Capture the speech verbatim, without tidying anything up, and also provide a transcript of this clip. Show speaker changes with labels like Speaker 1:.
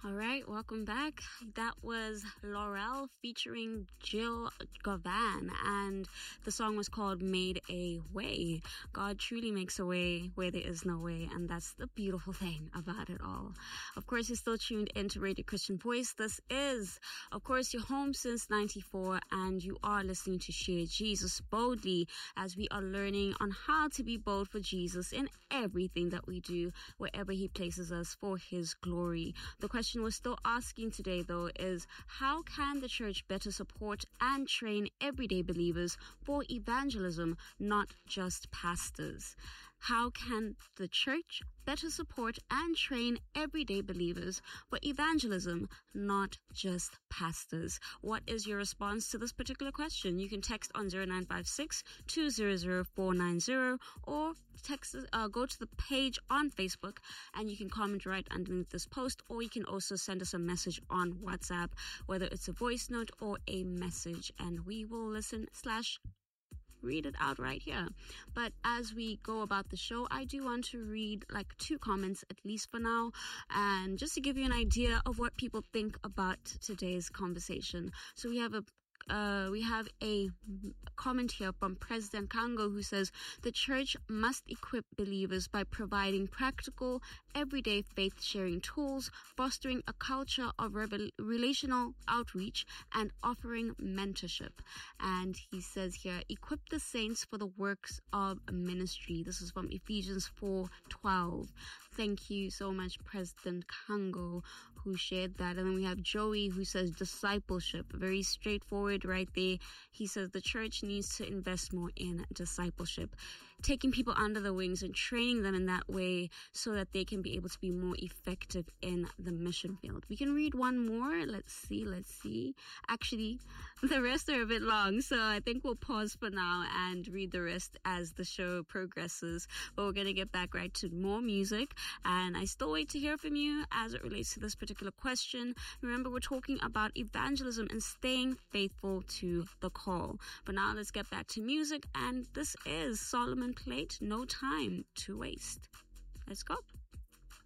Speaker 1: All right, welcome back. That was Laurel featuring Jill Gavan, and the song was called Made a Way. God truly makes a way where there is no way, and that's the beautiful thing about it all. Of course, you're still tuned into Radio Christian Voice. This is, of course, your home since ninety-four, and you are listening to Share Jesus Boldly, as we are learning on how to be bold for Jesus in everything that we do, wherever he places us for his glory. The question we're still asking today, though, is how can the church better support and train everyday believers for evangelism, not just pastors? How can the church better support and train everyday believers for evangelism, not just pastors? What is your response to this particular question? You can text on zero nine five six, two zero zero, four nine zero or text, uh, go to the page on Facebook and you can comment right underneath this post, or you can also send us a message on WhatsApp, whether it's a voice note or a message, and we will listen slash read it out right here. But as we go about the show, I do want to read like two comments, at least for now, and just to give you an idea of what people think about today's conversation. So we have a Uh, we have a comment here from President Kango, who says the church must equip believers by providing practical, everyday faith-sharing tools, fostering a culture of revel- relational outreach, and offering mentorship. And he says here, equip the saints for the works of ministry. This is from Ephesians four twelve. Thank you so much, President Kango, who shared that. And then we have Joey, who says discipleship. Very straightforward right there. He says the church needs to invest more in discipleship, taking people under the wings and training them in that way so that they can be able to be more effective in the mission field. We can read one more. Let's see. Let's see. Actually, the rest are a bit long, so I think we'll pause for now and read the rest as the show progresses. But we're going to get back right to more music, and I still wait to hear from you as it relates to this particular question. Remember, we're talking about evangelism and staying faithful to the call. But now let's get back to music, and this is Solomon Plate, No Time to Waste. Let's go.